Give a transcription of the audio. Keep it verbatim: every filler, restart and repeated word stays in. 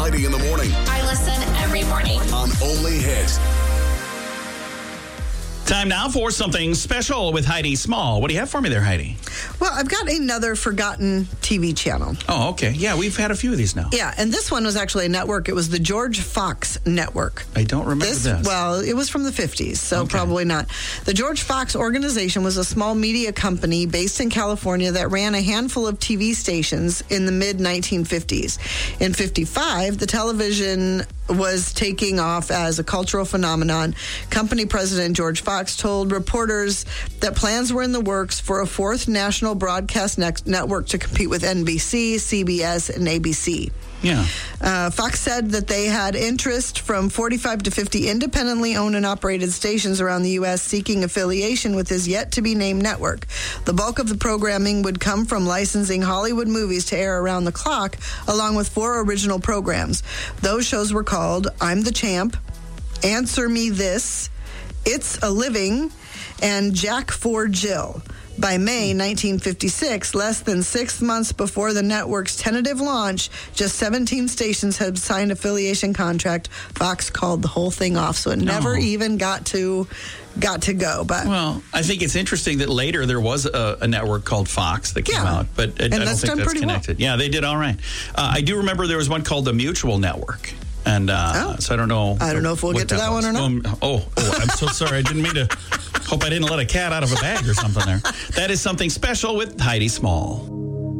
Heidi in the morning. I listen every morning. On Only Hit. Time now for something special with Heidi Small. What do you have for me there, Heidi? Well, I've got another forgotten T V channel. Oh, okay. Yeah, we've had a few of these now. Yeah, and this one was actually a network. It was the George Fox Network. I don't remember this. this. Well, it was from the fifties, so Okay. probably not. The George Fox organization was a small media company based in California that ran a handful of T V stations in the mid nineteen fifties. In fifty-five, the television was taking off as a cultural phenomenon. Company president George Fox told reporters that plans were in the works for a fourth national broadcast ne- network to compete with N B C, C B S, and A B C. Yeah. Uh, Fox said that they had interest from forty-five to fifty independently owned and operated stations around the U S seeking affiliation with his yet-to-be-named network. The bulk of the programming would come from licensing Hollywood movies to air around the clock, along with four original programs. Those shows were called I'm the Champ, Answer Me This, It's a Living, and Jack for Jill. By May nineteen fifty-six, less than six months before the network's tentative launch, just seventeen stations had signed affiliation contract. Fox called the whole thing off, so it never No. even got to got to go. But Well, I think it's interesting that later there was a, a network called Fox that came Yeah. out, but I, I don't that's think done that's pretty well. connected. Yeah, they did all right. Uh, I do remember there was one called the Mutual Network. And uh, Oh. so I don't know. I don't know if we'll what get to that was. one or not. Um, oh, oh, I'm so sorry. I didn't mean to. Hope I didn't let a cat out of a bag or something there. That is something special with Heidi Small.